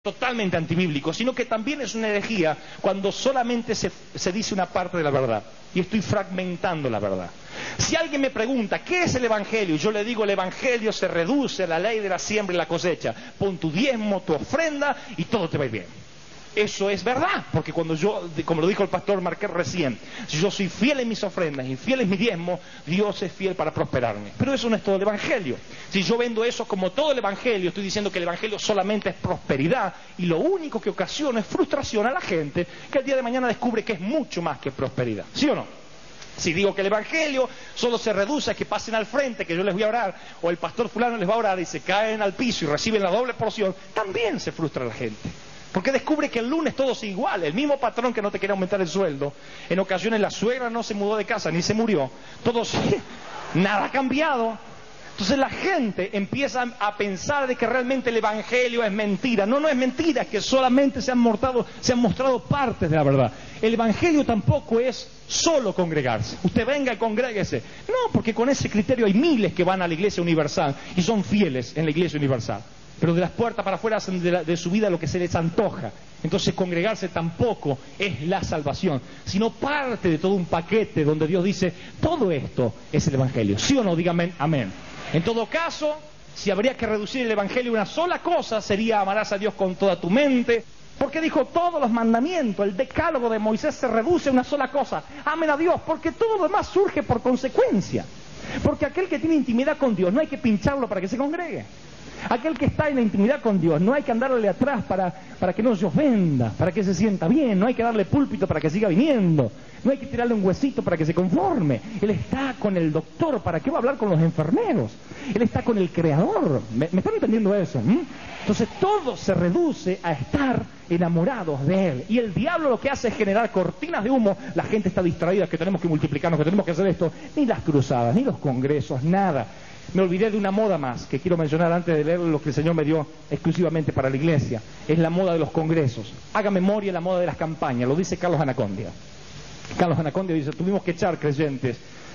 totalmente antibíblico, sino que también es una herejía cuando solamente se dice una parte de la verdad y estoy fragmentando la verdad. Si alguien me pregunta ¿qué es el Evangelio? Yo le digo: el Evangelio se reduce a la ley de la siembra y la cosecha. Pon tu diezmo, tu ofrenda y todo te va a ir bien. Eso es verdad, porque cuando yo, como lo dijo el pastor Marqués recién, si yo soy fiel en mis ofrendas y fiel en mi diezmo, Dios es fiel para prosperarme. Pero eso no es todo el Evangelio. Si yo vendo eso como todo el Evangelio, estoy diciendo que el Evangelio solamente es prosperidad y lo único que ocasiona es frustración a la gente que el día de mañana descubre que es mucho más que prosperidad. ¿Sí o no? Si digo que el Evangelio solo se reduce a que pasen al frente, que yo les voy a orar, o el pastor fulano les va a orar y se caen al piso y reciben la doble porción, también se frustra a la gente. Porque descubre que el lunes todo es igual, el mismo patrón que no te quiere aumentar el sueldo, en ocasiones la suegra no se mudó de casa ni se murió, todo nada ha cambiado. Entonces la gente empieza a pensar de que realmente el Evangelio es mentira. No, no es mentira, es que solamente se han mostrado partes de la verdad. El Evangelio tampoco es solo congregarse. Usted venga y congréguese. No, porque con ese criterio hay miles que van a la Iglesia Universal y son fieles en la Iglesia Universal. Pero de las puertas para afuera hacen de su vida lo que se les antoja. Entonces congregarse tampoco es la salvación, sino parte de todo un paquete donde Dios dice: todo esto es el Evangelio. ¿Sí o no? Dígame amén. En todo caso, si habría que reducir el Evangelio a una sola cosa, sería: amarás a Dios con toda tu mente. Porque dijo todos los mandamientos, el decálogo de Moisés se reduce a una sola cosa: amen a Dios, porque todo lo demás surge por consecuencia. Porque aquel que tiene intimidad con Dios no hay que pincharlo para que se congregue. Aquel que está en la intimidad con Dios no hay que andarle atrás para que no se ofenda, para que se sienta bien, no hay que darle púlpito para que siga viniendo, no hay que tirarle un huesito para que se conforme. Él está con el doctor, ¿para qué va a hablar con los enfermeros? Él está con el Creador. ¿Me están entendiendo eso? Entonces todo se reduce a estar enamorados de Él. Y el diablo lo que hace es generar cortinas de humo. La gente está distraída, que tenemos que multiplicarnos, que tenemos que hacer esto. Ni las cruzadas, ni los congresos, nada. Me olvidé de una moda más que quiero mencionar antes de leer lo que el Señor me dio exclusivamente para la iglesia. Es la moda de los congresos. Haga memoria la moda de las campañas, lo dice Carlos Anacondia. Carlos Anacondia dice: tuvimos que echar creyentes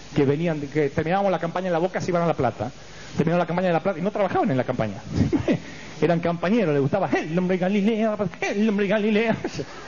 que terminábamos la campaña en La Boca, se iban a La Plata. Terminaron la campaña de La Plata y no trabajaban en la campaña. Eran compañeros, les gustaba el hombre Galilea, el hombre Galilea.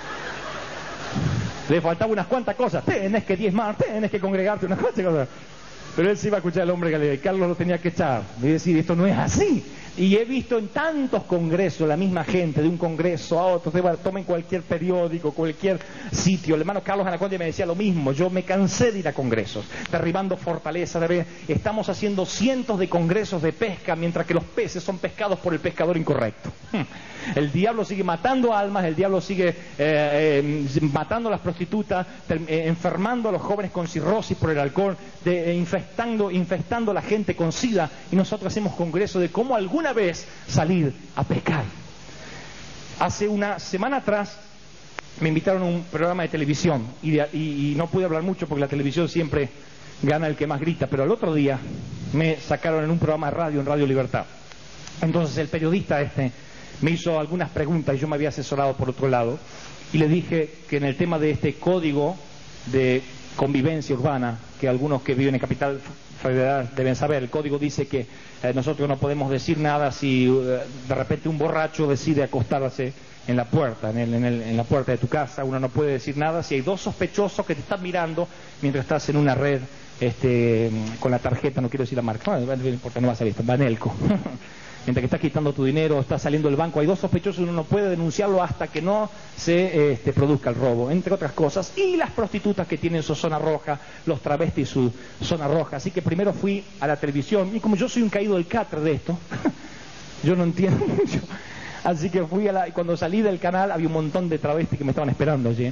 Le faltaba unas cuantas cosas: tenés que diezmar, tenés que congregarte, unas cuantas cosas. Pero él se iba a escuchar al hombre Galilea y Carlos lo tenía que echar y decir: esto no es así. Y he visto en tantos congresos la misma gente, de un congreso a otro, tomen cualquier periódico, cualquier sitio. El hermano Carlos Anacondia me decía lo mismo: yo me cansé de ir a congresos, derribando fortalezas, estamos haciendo cientos de congresos de pesca, mientras que los peces son pescados por el pescador incorrecto. El diablo sigue matando almas, el diablo sigue matando a las prostitutas, enfermando a los jóvenes con cirrosis por el alcohol, infestando a la gente con sida, y nosotros hacemos congresos de cómo alguna vez salir a pecar. Hace una semana atrás me invitaron a un programa de televisión y no pude hablar mucho porque la televisión siempre gana el que más grita, pero el otro día me sacaron en un programa de radio, en Radio Libertad. Entonces el periodista me hizo algunas preguntas y yo me había asesorado por otro lado y le dije que en el tema de este código de convivencia urbana, que algunos que viven en Capital Federal deben saber, el código dice que nosotros no podemos decir nada si de repente un borracho decide acostarse en la puerta, en la puerta de tu casa. Uno no puede decir nada si hay dos sospechosos que te están mirando mientras estás en una red con la tarjeta, no quiero decir la marca, no importa, no va a salir esto, Banelco. Mientras que estás quitando tu dinero, estás saliendo del banco, hay dos sospechosos, uno no puede denunciarlo hasta que no se produzca el robo, entre otras cosas. Y las prostitutas que tienen su zona roja, los travestis su zona roja. Así que primero fui a la televisión, y como yo soy un caído del catre de esto, yo no entiendo mucho. Así que fui y cuando salí del canal había un montón de travestis que me estaban esperando allí.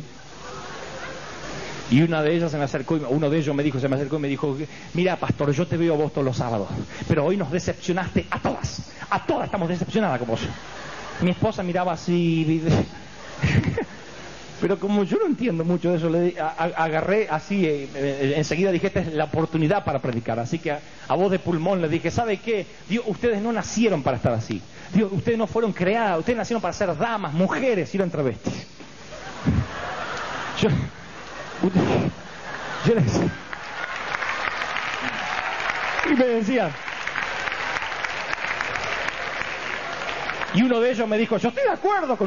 Y una de ellas se me acercó, uno de ellos se me acercó y me dijo: mira, pastor, yo te veo a vos todos los sábados, pero hoy nos decepcionaste a todas estamos decepcionadas con vos. Mi esposa miraba así, pero como yo no entiendo mucho de eso, agarré así, enseguida dije: esta es la oportunidad para predicar. Así que a voz de pulmón le dije: ¿sabe qué? Dios, ustedes no nacieron para estar así. Dios, ustedes no fueron creadas, ustedes nacieron para ser damas, mujeres, y eran travestis. Yo les decía, y me decían, Y uno de ellos me dijo, yo estoy de acuerdo con